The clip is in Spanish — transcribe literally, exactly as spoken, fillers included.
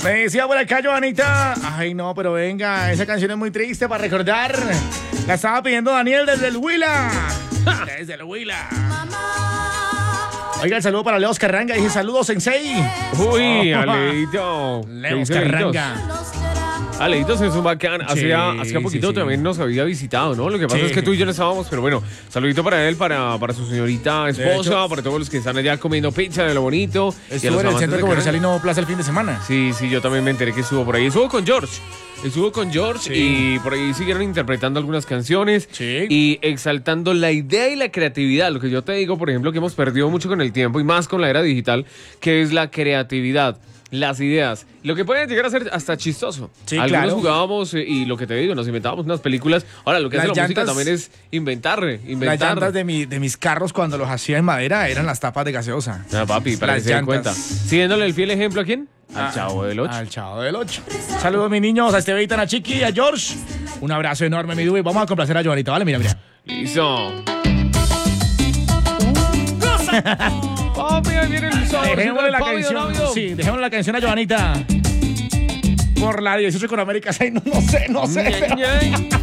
Me decía por acá, Joanita. Ay, no, pero venga, esa canción es muy triste para recordar. La estaba pidiendo Daniel desde el Huila. Desde el Huila. Oiga, el saludo para Leos Carranga. Dice, saludos, Sensei. Uy, Aleito. Leos Carranga. Aleitos es un bacán. Hacía, Sí, hacía poquito sí, sí. también nos había visitado, ¿no? Lo que pasa Sí. es que tú y yo no estábamos, pero bueno, saludito para él, para, para su señorita esposa, hecho, para todos los que están allá comiendo pizza de lo bonito. y a Estuvo los en el amantes centro de comercial Carranga. Innovo Plaza el fin de semana. Sí, sí, yo también me enteré que estuvo por ahí. Estuvo con George. Estuvo con George Sí. y por ahí siguieron interpretando algunas canciones Sí. y exaltando la idea y la creatividad. Lo que yo te digo, por ejemplo, que hemos perdido mucho con el tiempo y más con la era digital, que es la creatividad, las ideas. Lo que puede llegar a ser hasta chistoso. Sí, Algunos claro. jugábamos eh, y lo que te digo, nos inventábamos unas películas. Ahora, lo que hace Las la música llantas- también es inventar, eh, Las inventar. llantas de, mi, de mis carros cuando los hacía en madera eran las tapas de gaseosa. Ah, papi, para Las que se den llantas. cuenta. Siguiéndole el fiel ejemplo a quién? Al Ah, Chavo del ocho. Al Chavo del ocho. Saludos, mis niños, a Esteban, a Chiqui, a George. Un abrazo enorme, mi Dubi. Vamos a complacer a Joanita, ¿vale? Mira, mira. Listo. Papi, ahí viene el sabor. Dejémosle la canción. Sí, dejémosle la canción a Joanita. Por la dieciocho con América seis. No, no sé, no sé. Ña, ña.